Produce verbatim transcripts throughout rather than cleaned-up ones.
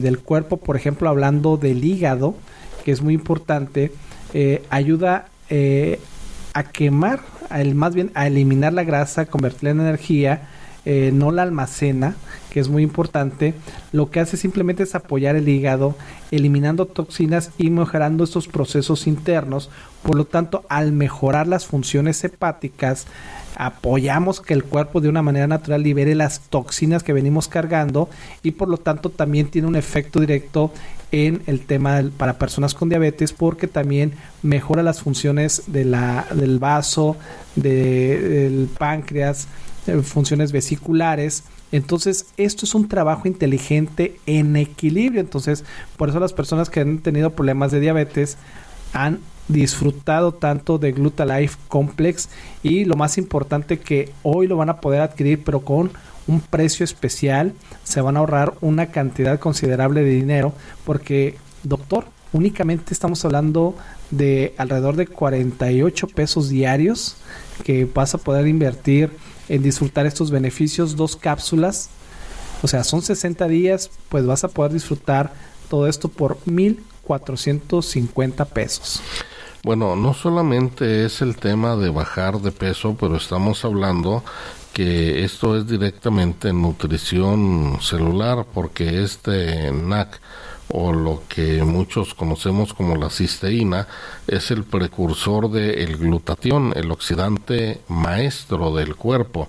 del cuerpo, por ejemplo, hablando del hígado, que es muy importante, eh, ayuda eh, a quemar, a el, más bien a eliminar la grasa, convertirla en energía, eh, no la almacena, que es muy importante. Lo que hace simplemente es apoyar el hígado, eliminando toxinas y mejorando estos procesos internos. Por lo tanto, al mejorar las funciones hepáticas, apoyamos que el cuerpo de una manera natural libere las toxinas que venimos cargando, y por lo tanto también tiene un efecto directo en el tema del, para personas con diabetes, porque también mejora las funciones de la, del vaso, de, del páncreas, eh, funciones vesiculares. Entonces, esto es un trabajo inteligente en equilibrio. Entonces, por eso las personas que han tenido problemas de diabetes han disfrutado tanto de Glutalife Complex, y lo más importante, que hoy lo van a poder adquirir, pero con un precio especial. Se van a ahorrar una cantidad considerable de dinero, porque, doctor, únicamente estamos hablando de alrededor de cuarenta y ocho pesos diarios que vas a poder invertir en disfrutar estos beneficios. Dos cápsulas, o sea, son sesenta días, pues vas a poder disfrutar todo esto por mil cuatrocientos cincuenta pesos. Bueno, no solamente es el tema de bajar de peso, pero estamos hablando que esto es directamente nutrición celular, porque este N A C, o lo que muchos conocemos como la cisteína, es el precursor del glutatión, el oxidante maestro del cuerpo,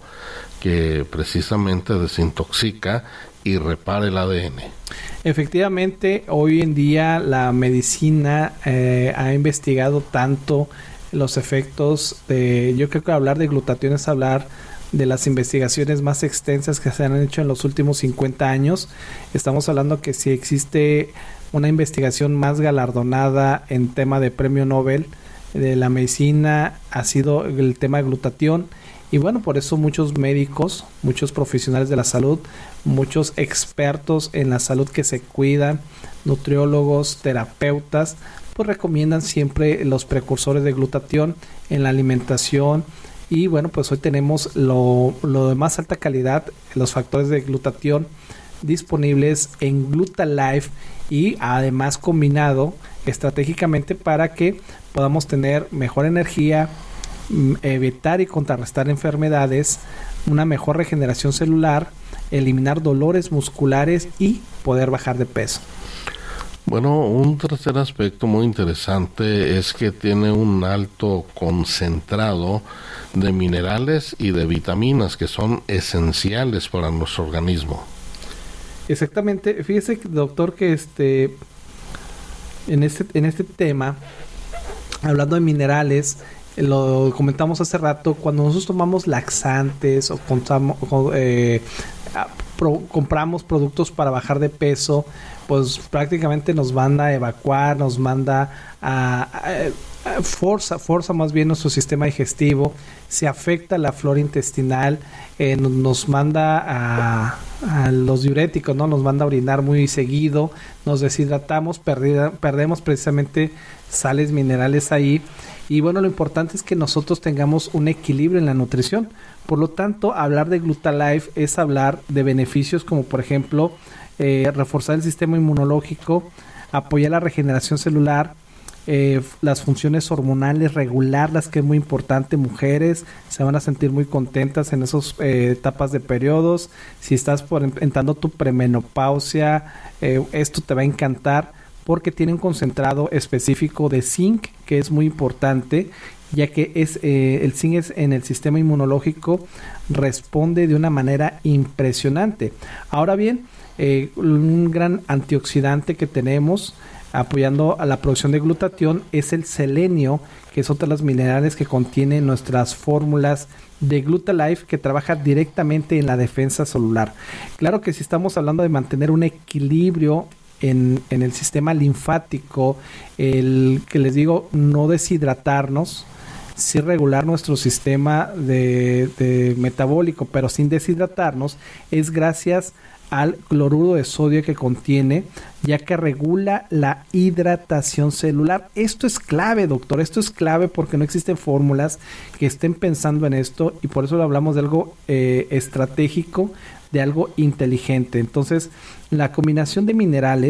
que precisamente desintoxica y repara el A D N. Efectivamente, hoy en día la medicina eh, ha investigado tanto los efectos de, yo creo que hablar de glutatión es hablar de las investigaciones más extensas que se han hecho en los últimos cincuenta años. Estamos hablando que si existe una investigación más galardonada en tema de premio Nobel de la medicina, ha sido el tema de glutatión. Y bueno, por eso muchos médicos, muchos profesionales de la salud, muchos expertos en la salud que se cuidan, nutriólogos, terapeutas, pues recomiendan siempre los precursores de glutatión en la alimentación. Y bueno, pues hoy tenemos lo, lo de más alta calidad, los factores de glutatión disponibles en Glutalife, y además combinado estratégicamente para que podamos tener mejor energía, evitar y contrarrestar enfermedades, una mejor regeneración celular, eliminar dolores musculares y poder bajar de peso. Bueno, un tercer aspecto muy interesante es que tiene un alto concentrado de minerales y de vitaminas que son esenciales para nuestro organismo. Exactamente. Fíjese, doctor, que este en este en este tema, hablando de minerales, lo comentamos hace rato, cuando nosotros tomamos laxantes o contamos, eh, pro, compramos productos para bajar de peso, pues prácticamente nos manda a evacuar, nos manda a, a, a forza, forza más bien nuestro sistema digestivo, se afecta la flora intestinal, eh, nos manda a, a los diuréticos, ¿no? Nos manda a orinar muy seguido, nos deshidratamos, perdida, perdemos precisamente sales minerales ahí. Y bueno, lo importante es que nosotros tengamos un equilibrio en la nutrición. Por lo tanto, hablar de Glutalife es hablar de beneficios como, por ejemplo, eh, reforzar el sistema inmunológico, apoyar la regeneración celular, eh, las funciones hormonales, regularlas, que es muy importante. Mujeres se van a sentir muy contentas en esas eh, etapas de periodos. Si estás por entrando tu premenopausia, eh, esto te va a encantar, porque tiene un concentrado específico de zinc, que es muy importante, ya que es eh, el zinc es en el sistema inmunológico, responde de una manera impresionante. Ahora bien, eh, un gran antioxidante que tenemos apoyando a la producción de glutatión es el selenio, que es otra de los minerales que contiene nuestras fórmulas de Glutalife, que trabaja directamente en la defensa celular. Claro que si estamos hablando de mantener un equilibrio En, en el sistema linfático, el que les digo, no deshidratarnos, sí regular nuestro sistema de, de metabólico, pero sin deshidratarnos, es gracias al cloruro de sodio que contiene, ya que regula la hidratación celular. Esto es clave, doctor, esto es clave, porque no existen fórmulas que estén pensando en esto, y por eso hablamos de algo eh, estratégico, de algo inteligente. Entonces, la combinación de minerales